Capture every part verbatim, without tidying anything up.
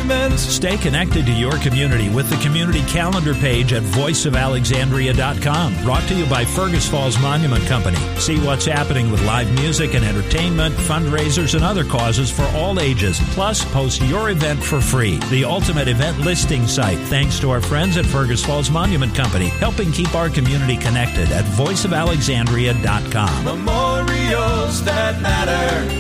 Monuments. Stay connected to your community with the community calendar page at voice of alexandria dot com. Brought to you by Fergus Falls Monument Company. See what's happening with live music and entertainment, fundraisers, and other causes for all ages. Plus, post your event for free. The ultimate event listing site, thanks to our friends at Fergus Falls Monument Company, helping keep our community connected at voice of alexandria dot com. Memorials that matter.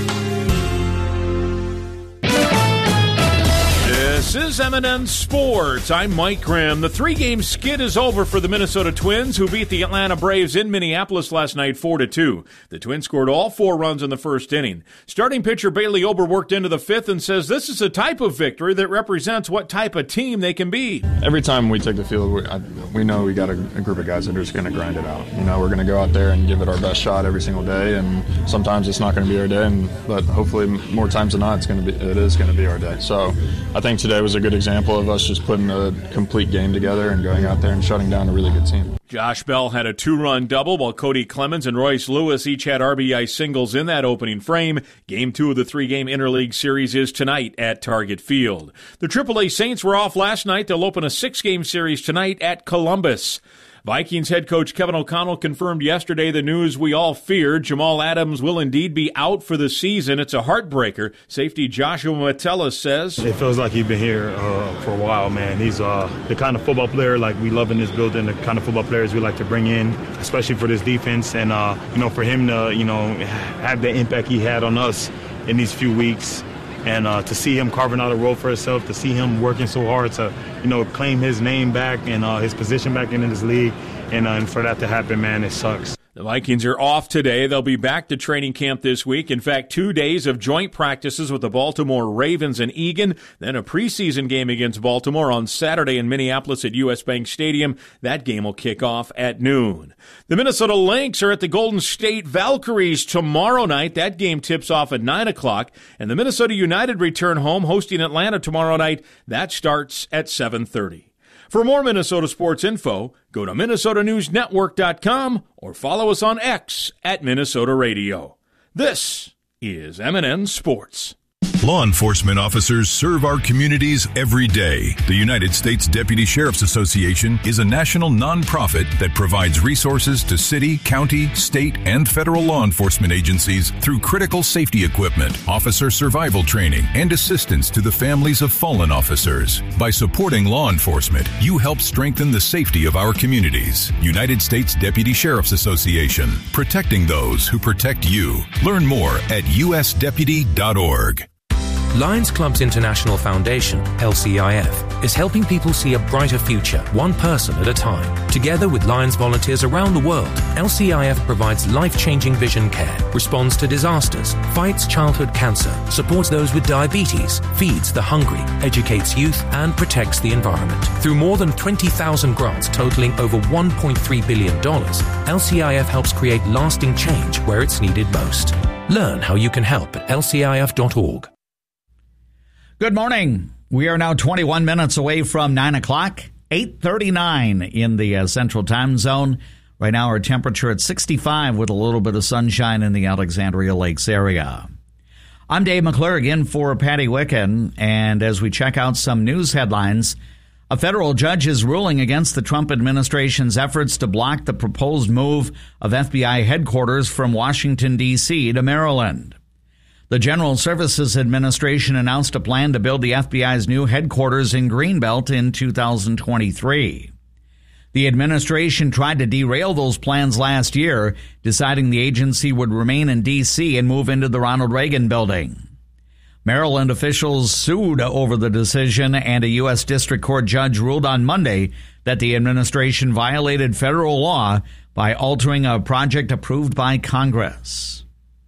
This is M and N Sports. I'm Mike Graham. The three-game skid is over for the Minnesota Twins, who beat the Atlanta Braves in Minneapolis last night four to two. The Twins scored all four runs in the first inning. Starting pitcher Bailey Ober worked into the fifth and says this is a type of victory that represents what type of team they can be. Every time we take the field, we, I, we know we got a, a group of guys that are just going to grind it out. You know, we're going to go out there and give it our best shot every single day, and sometimes it's not going to be our day, and, but hopefully more times than not, it's going to be. It is going to be our day. So I think today was a good example of us just putting a complete game together and going out there and shutting down a really good team. Josh Bell had a two-run double, while Cody Clemens and Royce Lewis each had R B I singles in that opening frame. Game two of the three-game interleague series is tonight at Target Field. The triple A Saints were off last night. They'll open a six-game series tonight at Columbus. Vikings head coach Kevin O'Connell confirmed yesterday the news we all feared. Jamal Adams will indeed be out for the season. It's a heartbreaker. Safety Joshua Metella says, it feels like he's been here uh, for a while, man. He's uh, the kind of football player like we love in this building, the kind of football players we like to bring in, especially for this defense. And, uh, you know, for him to, you know, have the impact he had on us in these few weeks, and uh, to see him carving out a role for himself, to see him working so hard to, you know, claim his name back and uh, his position back in this league, and, uh, and for that to happen, man, it sucks. The Vikings are off today. They'll be back to training camp this week. In fact, two days of joint practices with the Baltimore Ravens and Egan, then a preseason game against Baltimore on Saturday in Minneapolis at U S. Bank Stadium. That game will kick off at noon. The Minnesota Lynx are at the Golden State Valkyries tomorrow night. That game tips off at nine o'clock. And the Minnesota United return home, hosting Atlanta tomorrow night. That starts at seven thirty. For more Minnesota sports info, go to minnesota news network dot com or follow us on X at Minnesota Radio. This is M and N Sports. Law enforcement officers serve our communities every day. The United States Deputy Sheriff's Association is a national nonprofit that provides resources to city, county, state, and federal law enforcement agencies through critical safety equipment, officer survival training, and assistance to the families of fallen officers. By supporting law enforcement, you help strengthen the safety of our communities. United States Deputy Sheriff's Association, protecting those who protect you. Learn more at u s deputy dot org. Lions Clubs International Foundation, L C I F, is helping people see a brighter future, one person at a time. Together with Lions volunteers around the world, L C I F provides life-changing vision care, responds to disasters, fights childhood cancer, supports those with diabetes, feeds the hungry, educates youth, and protects the environment. Through more than twenty thousand grants totaling over one point three billion dollars, L C I F helps create lasting change where it's needed most. Learn how you can help at L C I F dot org. Good morning. We are now twenty-one minutes away from nine o'clock, eight thirty-nine in the uh, Central Time Zone. Right now our temperature at sixty-five with a little bit of sunshine in the Alexandria Lakes area. I'm Dave McClurg in for Patty Wicken, and as we check out some news headlines, a federal judge is ruling against the Trump administration's efforts to block the proposed move of F B I headquarters from Washington, D C to Maryland. The General Services Administration announced a plan to build the F B I's new headquarters in Greenbelt in two thousand twenty-three. The administration tried to derail those plans last year, deciding the agency would remain in D C and move into the Ronald Reagan building. Maryland officials sued over the decision, and a U S District Court judge ruled on Monday that the administration violated federal law by altering a project approved by Congress.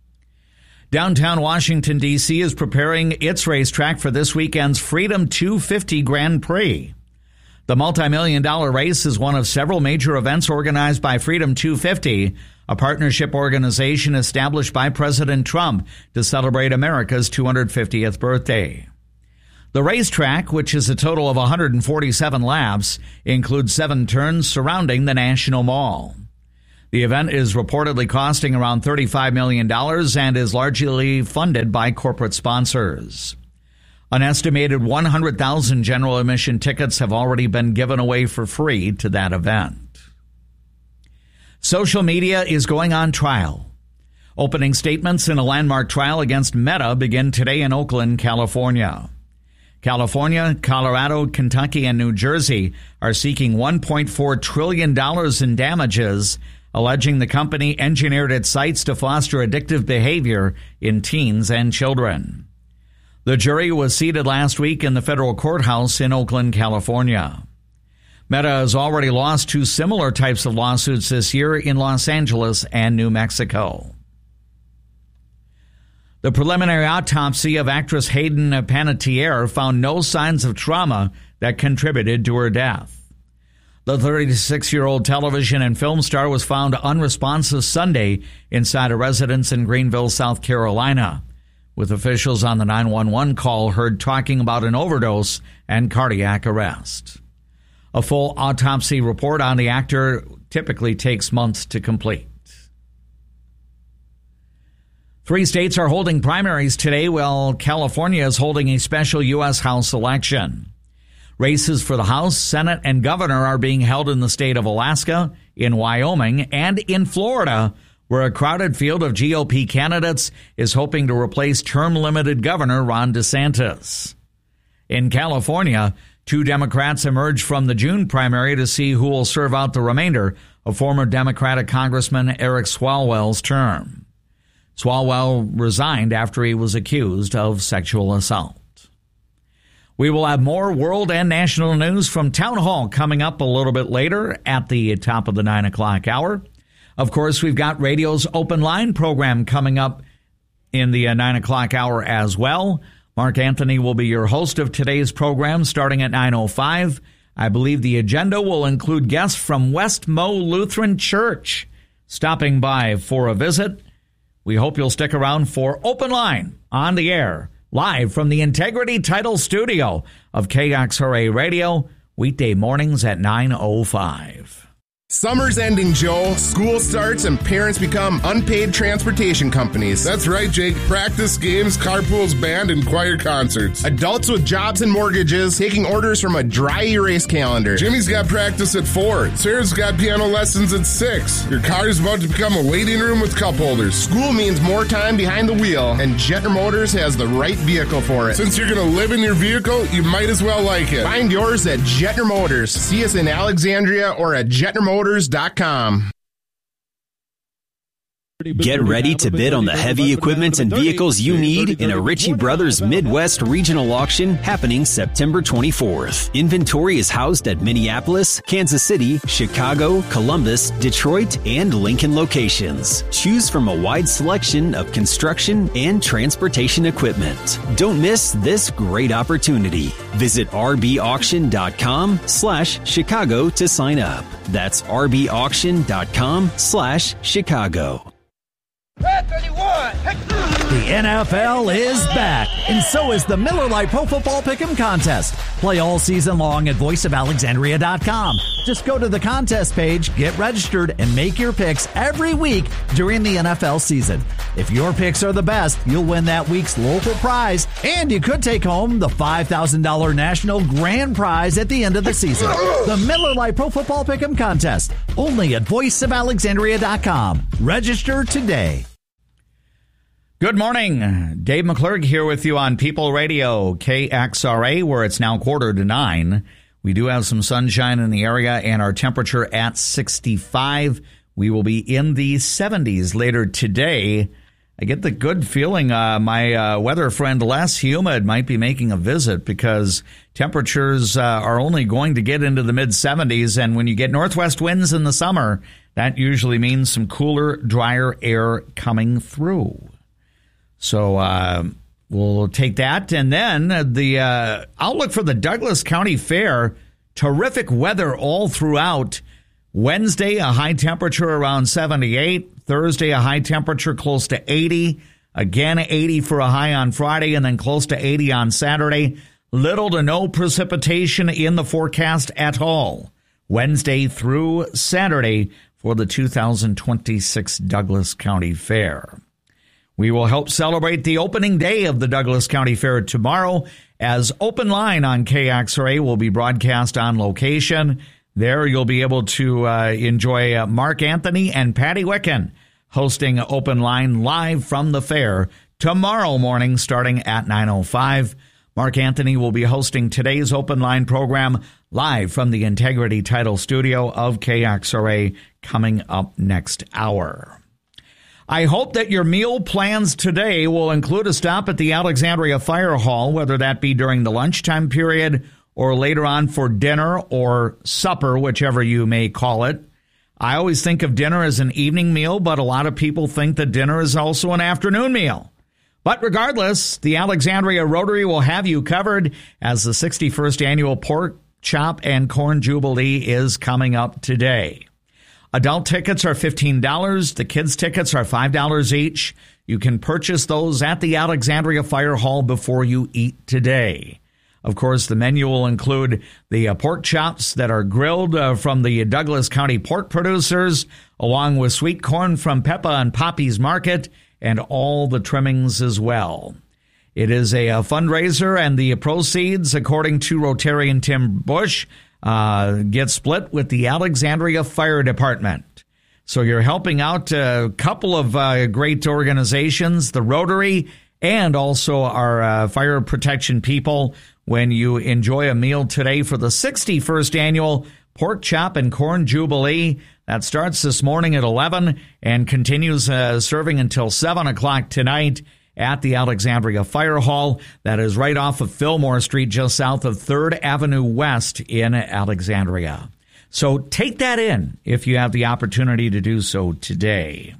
Downtown Washington, D C is preparing its racetrack for this weekend's Freedom two fifty Grand Prix. The multi-million dollar race is one of several major events organized by Freedom two fifty, a partnership organization established by President Trump to celebrate America's two hundred fiftieth birthday. The racetrack, which is a total of one hundred forty-seven laps, includes seven turns surrounding the National Mall. The event is reportedly costing around thirty-five million dollars and is largely funded by corporate sponsors. An estimated one hundred thousand general admission tickets have already been given away for free to that event. Social media is going on trial. Opening statements in a landmark trial against Meta begin today in Oakland, California. California, Colorado, Kentucky, and New Jersey are seeking one point four trillion dollars in damages, alleging the company engineered its sites to foster addictive behavior in teens and children. The jury was seated last week in the federal courthouse in Oakland, California. Meta has already lost two similar types of lawsuits this year in Los Angeles and New Mexico. The preliminary autopsy of actress Hayden Panettiere found no signs of trauma that contributed to her death. The thirty-six-year-old television and film star was found unresponsive Sunday inside a residence in Greenville, South Carolina, with officials on the nine one one call heard talking about an overdose and cardiac arrest. A full autopsy report on the actor typically takes months to complete. Three states are holding primaries today, while California is holding a special U S House election. Races for the House, Senate, and governor are being held in the state of Alaska, in Wyoming, and in Florida, where a crowded field of G O P candidates is hoping to replace term-limited Governor Ron DeSantis. In California, two Democrats emerged from the June primary to see who will serve out the remainder of former Democratic Congressman Eric Swalwell's term. Swalwell resigned after he was accused of sexual assault. We will have more world and national news from Town Hall coming up a little bit later at the top of the nine o'clock hour. Of course, we've got radio's Open Line program coming up in the nine o'clock hour as well. Mark Anthony will be your host of today's program starting at nine oh five. I believe the agenda will include guests from West Mo Lutheran Church stopping by for a visit. We hope you'll stick around for Open Line on the air, live from the Integrity Title Studio of K X R A Radio, weekday mornings at nine oh five. Summer's ending, Joe. School starts and parents become unpaid transportation companies. That's right, Jake. Practice games, carpools, band, and choir concerts. Adults with jobs and mortgages taking orders from a dry erase calendar. Jimmy's got practice at four. Sarah's got piano lessons at six. Your car's about to become a waiting room with cup holders. School means more time behind the wheel, and Jetner Motors has the right vehicle for it. Since you're going to live in your vehicle, you might as well like it. Find yours at Jetner Motors. See us in Alexandria or at Jetner Motors dot com. Get ready to bid on the heavy equipment and vehicles you need in a Ritchie Brothers Midwest Regional Auction happening September twenty-fourth. Inventory is housed at Minneapolis, Kansas City, Chicago, Columbus, Detroit, and Lincoln locations. Choose from a wide selection of construction and transportation equipment. Don't miss this great opportunity. Visit r b auction dot com slash Chicago to sign up. That's r b auction dot com slash Chicago. The N F L is back, and so is the Miller Lite Pro Football Pick'em Contest. Play all season long at voice of alexandria dot com. Just go to the contest page, get registered, and make your picks every week during the N F L season. If your picks are the best, you'll win that week's local prize, and you could take home the five thousand dollars national grand prize at the end of the season. The Miller Lite Pro Football Pick'em Contest, only at voice of alexandria dot com. Register today. Good morning. Dave McClurg here with you on People Radio, K X R A, where it's now quarter to nine. We do have some sunshine in the area and our temperature at sixty-five. We will be in the seventies later today. I get the good feeling uh, my uh, weather friend Les Humid might be making a visit because temperatures uh, are only going to get into the mid-seventies. And when you get northwest winds in the summer, that usually means some cooler, drier air coming through. So uh, we'll take that. And then the uh, outlook for the Douglas County Fair, terrific weather all throughout. Wednesday, a high temperature around seventy-eight. Thursday, a high temperature close to eighty. Again, eighty for a high on Friday, and then close to eighty on Saturday. Little to no precipitation in the forecast at all. Wednesday through Saturday for the two thousand twenty-six Douglas County Fair. We will help celebrate the opening day of the Douglas County Fair tomorrow, as Open Line on K X R A will be broadcast on location. There you'll be able to uh, enjoy uh, Mark Anthony and Patty Wicken hosting Open Line live from the fair tomorrow morning starting at nine oh five. Mark Anthony will be hosting today's Open Line program live from the Integrity Title Studio of K X R A coming up next hour. I hope that your meal plans today will include a stop at the Alexandria Fire Hall, whether that be during the lunchtime period or later on for dinner or supper, whichever you may call it. I always think of dinner as an evening meal, but a lot of people think that dinner is also an afternoon meal. But regardless, the Alexandria Rotary will have you covered as the sixty-first annual Pork Chop and Corn Jubilee is coming up today. Adult tickets are fifteen dollars. The kids' tickets are five dollars each. You can purchase those at the Alexandria Fire Hall before you eat today. Of course, the menu will include the uh, pork chops that are grilled uh, from the Douglas County pork producers, along with sweet corn from Peppa and Poppy's Market, and all the trimmings as well. It is a, a fundraiser, and the proceeds, according to Rotarian Tim Bush, uh, get split with the Alexandria Fire Department. So you're helping out a couple of uh, great organizations, the Rotary and also our uh, fire protection people, when you enjoy a meal today for the sixty-first annual Pork Chop and Corn Jubilee. That starts this morning at eleven and continues uh, serving until seven o'clock tonight at the Alexandria Fire Hall. That is right off of Fillmore Street, just south of third Avenue West in Alexandria. So take that in if you have the opportunity to do so today.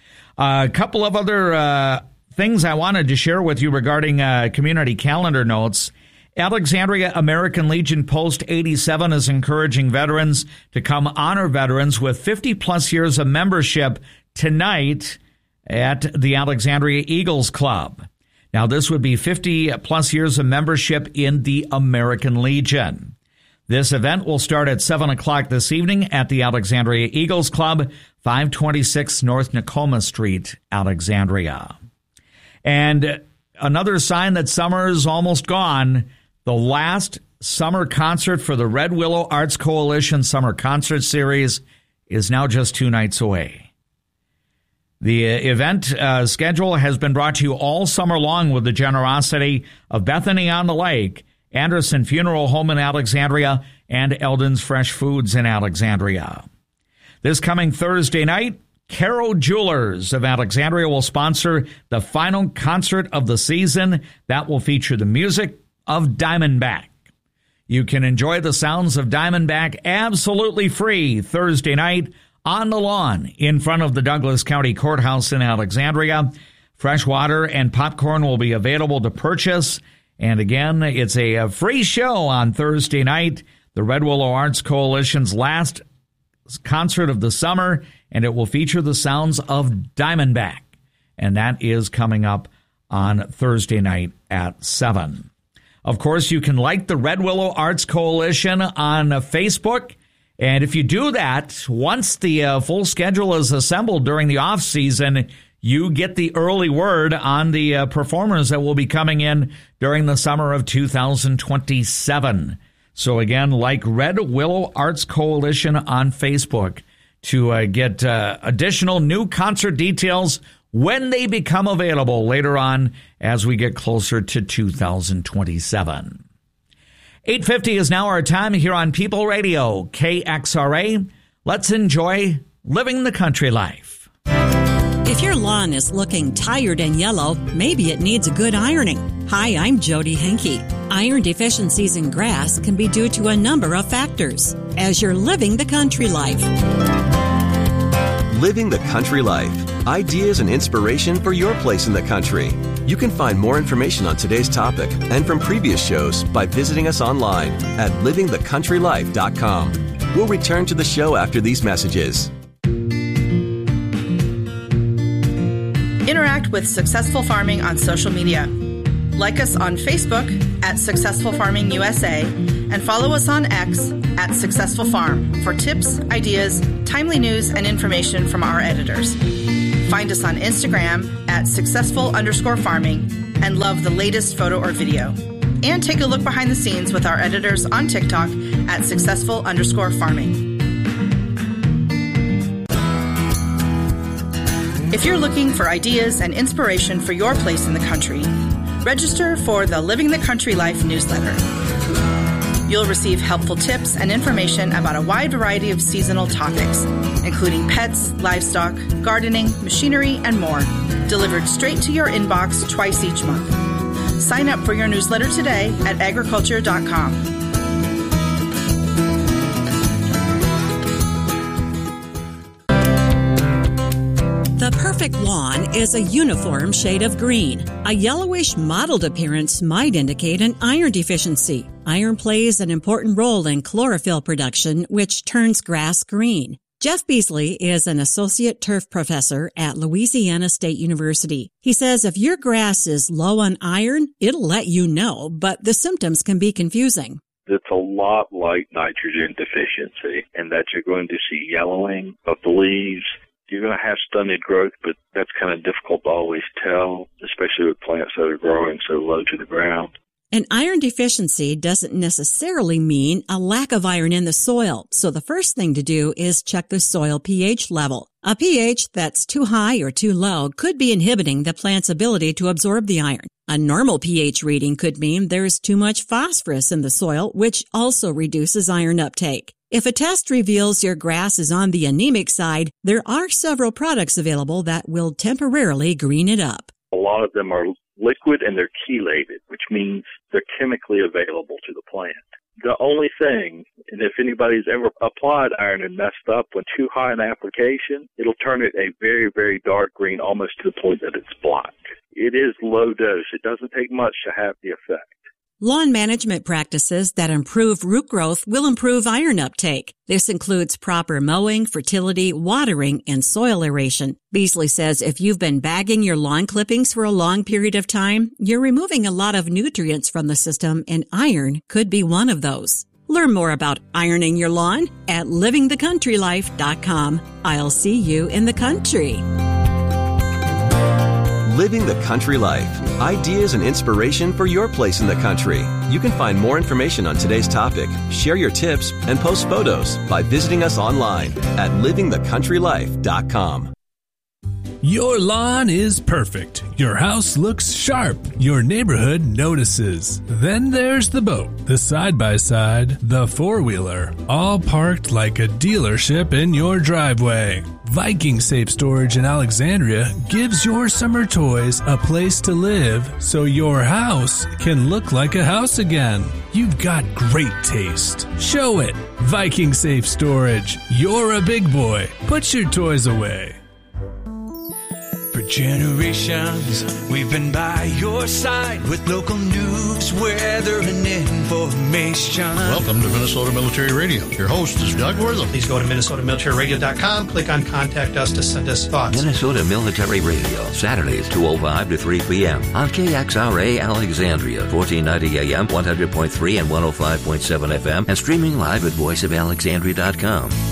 Uh, a couple of other uh, things I wanted to share with you regarding uh, community calendar notes. Alexandria American Legion Post eighty-seven is encouraging veterans to come honor veterans with fifty plus years of membership tonight at the Alexandria Eagles Club. Now, this would be fifty plus years of membership in the American Legion. This event will start at seven o'clock this evening at the Alexandria Eagles Club, five twenty-six North Nakoma Street, Alexandria. And another sign that summer is almost gone, the last summer concert for the Red Willow Arts Coalition Summer Concert Series is now just two nights away. The event uh, schedule has been brought to you all summer long with the generosity of Bethany on the Lake, Anderson Funeral Home in Alexandria, and Eldon's Fresh Foods in Alexandria. This coming Thursday night, Caro Jewelers of Alexandria will sponsor the final concert of the season. That will feature the music of Diamondback. You can enjoy the sounds of Diamondback absolutely free Thursday night on the lawn in front of the Douglas County Courthouse in Alexandria. Fresh water and popcorn will be available to purchase. And again, it's a free show on Thursday night, the Red Willow Arts Coalition's last concert of the summer, and it will feature the sounds of Diamondback. And that is coming up on Thursday night at seven. Of course, you can like the Red Willow Arts Coalition on Facebook. And if you do that, once the uh, full schedule is assembled during the off season, you get the early word on the uh, performers that will be coming in during the summer of two thousand twenty-seven. So again, like Red Willow Arts Coalition on Facebook to uh, get uh, additional new concert details when they become available later on as we get closer to two thousand twenty-seven. eight fifty is now our time here on People Radio, K X R A. Let's enjoy living the country life. If your lawn is looking tired and yellow, maybe it needs a good ironing. Hi, I'm Jody Henke. Iron deficiencies in grass can be due to a number of factors. As you're living the country life. Living the country life. Ideas and inspiration for your place in the country. You can find more information on today's topic and from previous shows by visiting us online at living the country life dot com. We'll return to the show after these messages. Interact with Successful Farming on social media. Like us on Facebook at Successful Farming U S A and follow us on X at Successful Farm for tips, ideas, timely news, and information from our editors. Find us on Instagram at successful underscore farming and love the latest photo or video. And take a look behind the scenes with our editors on TikTok at successful underscore farming. If you're looking for ideas and inspiration for your place in the country, register for the Living the Country Life newsletter. You'll receive helpful tips and information about a wide variety of seasonal topics, including pets, livestock, gardening, machinery, and more, delivered straight to your inbox twice each month. Sign up for your newsletter today at agriculture dot com. The perfect lawn is a uniform shade of green. A yellowish mottled appearance might indicate an iron deficiency. Iron plays an important role in chlorophyll production, which turns grass green. Jeff Beasley is an associate turf professor at Louisiana State University. He says if your grass is low on iron, it'll let you know, but the symptoms can be confusing. It's a lot like nitrogen deficiency, and that you're going to see yellowing of the leaves. You're going to have stunted growth, but that's kind of difficult to always tell, especially with plants that are growing so low to the ground. An iron deficiency doesn't necessarily mean a lack of iron in the soil, so the first thing to do is check the soil pH level. A pH that's too high or too low could be inhibiting the plant's ability to absorb the iron. A normal pH reading could mean there's too much phosphorus in the soil, which also reduces iron uptake. If a test reveals your grass is on the anemic side, there are several products available that will temporarily green it up. A lot of them are liquid and they're chelated, which means they're chemically available to the plant. The only thing, and if anybody's ever applied iron and messed up when too high an application, it'll turn it a very, very dark green, almost to the point that it's black. It is low dose. It doesn't take much to have the effect. Lawn management practices that improve root growth will improve iron uptake. This includes proper mowing, fertility, watering, and soil aeration. Beasley says if you've been bagging your lawn clippings for a long period of time, you're removing a lot of nutrients from the system, and iron could be one of those. Learn more about ironing your lawn at living the country life dot com. I'll see you in the country. Living the Country Life. Ideas and inspiration for your place in the country. You can find more information on today's topic, share your tips, and post photos by visiting us online at living the country life dot com. Your lawn is perfect. Your house looks sharp. Your neighborhood notices. Then there's the boat, the side-by-side, the four-wheeler, all parked like a dealership in your driveway. Viking Safe Storage in Alexandria gives your summer toys a place to live so your house can look like a house again. You've got great taste. Show it. Viking Safe Storage. You're a big boy. Put your toys away. For generations, we've been by your side with local news, weather, and information. Welcome to Minnesota Military Radio. Your host is Doug Wortham. Please go to minnesota military radio dot com, click on Contact Us to send us thoughts. Minnesota Military Radio, Saturdays two oh five to three p.m. on K X R A Alexandria, fourteen ninety A M, one hundred point three and one oh five point seven F M, and streaming live at voice of alexandria dot com.